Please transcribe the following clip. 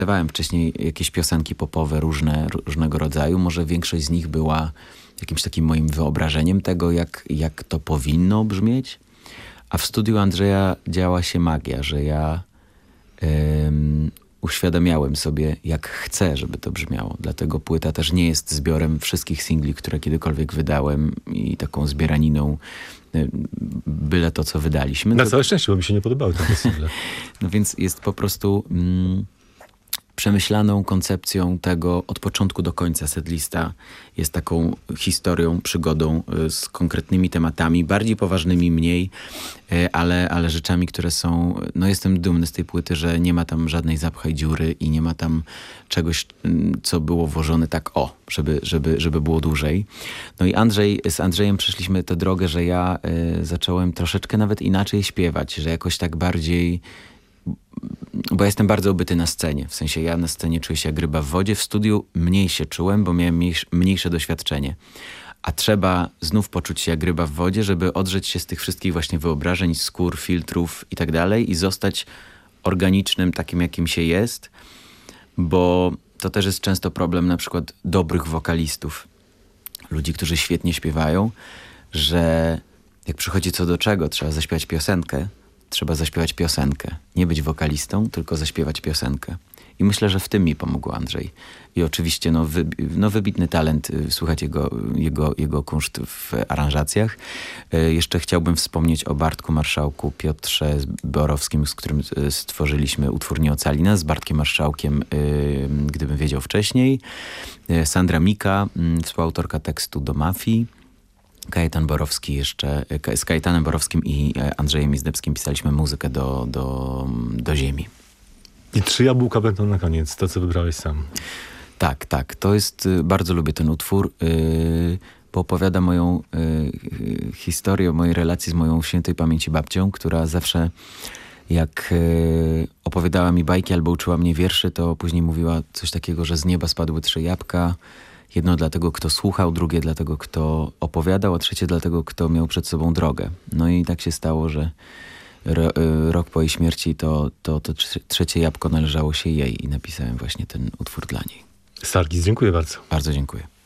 Dawałem wcześniej jakieś piosenki popowe różnego rodzaju. Może większość z nich była jakimś takim moim wyobrażeniem tego, jak to powinno brzmieć. A w studiu Andrzeja działa się magia, że ja uświadamiałem sobie, jak chcę, żeby to brzmiało. Dlatego płyta też nie jest zbiorem wszystkich singli, które kiedykolwiek wydałem i taką zbieraniną byle to, co wydaliśmy. Na całe szczęście, bo mi się nie podobały te single. No więc jest po prostu przemyślaną koncepcją tego od początku do końca. Setlista jest taką historią, przygodą z konkretnymi tematami, bardziej poważnymi, mniej, ale rzeczami, które są... No jestem dumny z tej płyty, że nie ma tam żadnej zapchaj dziury i nie ma tam czegoś, co było włożone tak żeby było dłużej. No i z Andrzejem przeszliśmy tę drogę, że ja zacząłem troszeczkę nawet inaczej śpiewać, że jakoś tak bardziej... Bo ja jestem bardzo obyty na scenie. W sensie ja na scenie czuję się jak ryba w wodzie. W studiu mniej się czułem, bo miałem mniejsze doświadczenie. A trzeba znów poczuć się jak ryba w wodzie, żeby odrzeć się z tych wszystkich właśnie wyobrażeń, skór, filtrów i tak dalej i zostać organicznym, takim jakim się jest. Bo to też jest często problem na przykład dobrych wokalistów. Ludzi, którzy świetnie śpiewają, że jak przychodzi co do czego, trzeba zaśpiewać piosenkę, trzeba zaśpiewać piosenkę. Nie być wokalistą, tylko zaśpiewać piosenkę. I myślę, że w tym mi pomógł Andrzej. I oczywiście wybitny talent, słuchać jego kunszt w aranżacjach. Jeszcze chciałbym wspomnieć o Bartku Marszałku, Piotrze Borowskim, z którym stworzyliśmy utwór Nie ocali nas, z Bartkiem Marszałkiem, Gdybym wiedział wcześniej. Sandra Mika, współautorka tekstu do Mafii. Kajetan Borowski jeszcze, z Kajetanem Borowskim i Andrzejem Izdebskim pisaliśmy muzykę do Ziemi. I 3 jabłka będą na koniec, to co wybrałeś sam. Tak. To jest, bardzo lubię ten utwór, bo opowiada moją historię, mojej relacji z moją świętej pamięci babcią, która zawsze jak opowiadała mi bajki albo uczyła mnie wierszy, to później mówiła coś takiego, że z nieba spadły 3 jabłka. Jedno dla tego, kto słuchał, drugie dla tego, kto opowiadał, a trzecie dla tego, kto miał przed sobą drogę. No i tak się stało, że rok po jej śmierci to 3 jabłko należało się jej i napisałem właśnie ten utwór dla niej. Sargis, dziękuję bardzo. Bardzo dziękuję.